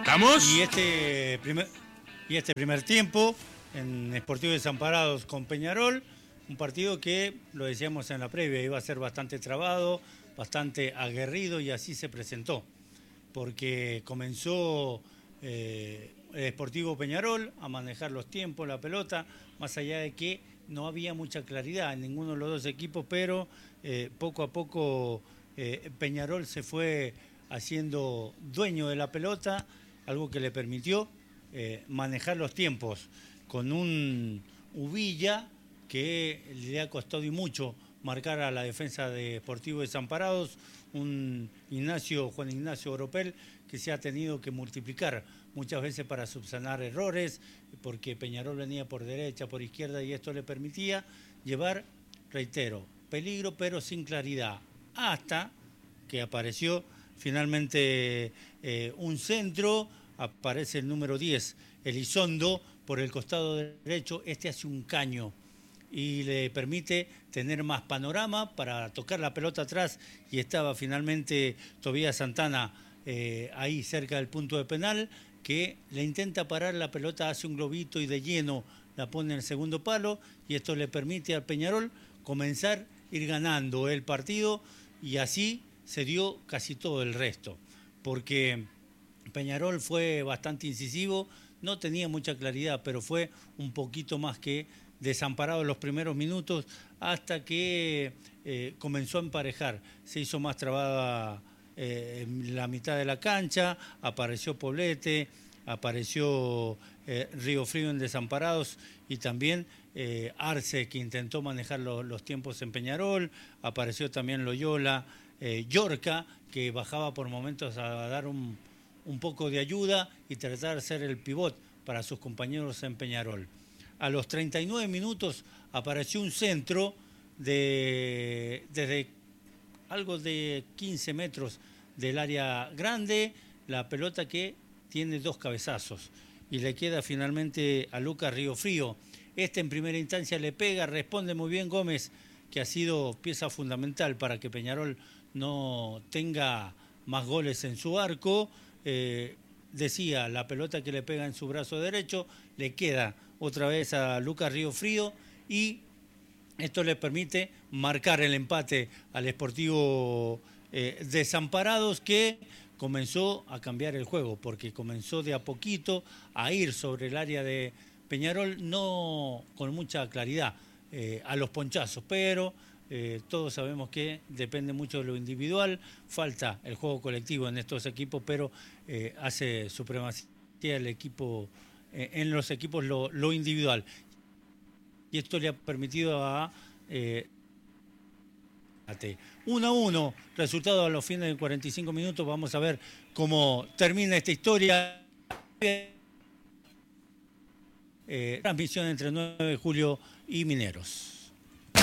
¿Arrancamos? Y este primer tiempo en Sportivo Desamparados con Peñarol, un partido que, lo decíamos en la previa, iba a ser bastante trabado, bastante aguerrido, y así se presentó. Porque comenzó el Sportivo Peñarol a manejar los tiempos, la pelota, más allá de que no había mucha claridad en ninguno de los dos equipos, pero poco a poco Peñarol se fue haciendo dueño de la pelota, algo que le permitió manejar los tiempos con un Uvilla que le ha costado y mucho marcar a la defensa de Sportivo Desamparados, un Juan Ignacio Oropel, que se ha tenido que multiplicar muchas veces para subsanar errores, porque Peñarol venía por derecha, por izquierda, y esto le permitía llevar, reitero, peligro pero sin claridad, hasta que apareció finalmente un centro, aparece el número 10, Elizondo, por el costado derecho. Este hace un caño y le permite tener más panorama para tocar la pelota atrás, y estaba finalmente Tobías Santana ahí cerca del punto de penal, que le intenta parar la pelota, hace un globito y de lleno la pone en el segundo palo, y esto le permite al Peñarol comenzar a ir ganando el partido, y así se dio casi todo el resto, porque Peñarol fue bastante incisivo, no tenía mucha claridad, pero fue un poquito más que desamparado en los primeros minutos, hasta que comenzó a emparejar. Se hizo más trabada en la mitad de la cancha, apareció Poblete, apareció Río Frío en Desamparados, y también Arce, que intentó manejar los tiempos en Peñarol, apareció también Loyola, Yorca, que bajaba por momentos a dar un poco de ayuda y tratar de ser el pivot para sus compañeros en Peñarol. A los 39 minutos apareció un centro desde algo de 15 metros del área grande, la pelota que tiene dos cabezazos, y le queda finalmente a Lucas Riofrío. En primera instancia le pega, responde muy bien Gómez, que ha sido pieza fundamental para que Peñarol no tenga más goles en su arco. Decía, la pelota que le pega en su brazo derecho le queda otra vez a Lucas Riofrío, y esto le permite marcar el empate al Sportivo Desamparados, que comenzó a cambiar el juego, porque comenzó de a poquito a ir sobre el área de Peñarol, no con mucha claridad, a los ponchazos, pero todos sabemos que depende mucho de lo individual, falta el juego colectivo en estos equipos, pero hace supremacía el equipo, en los equipos lo individual. Y esto le ha permitido a 1-1, resultado a los fines de 45 minutos. Vamos a ver cómo termina esta historia. Transmisión entre 9 de julio y Mineros.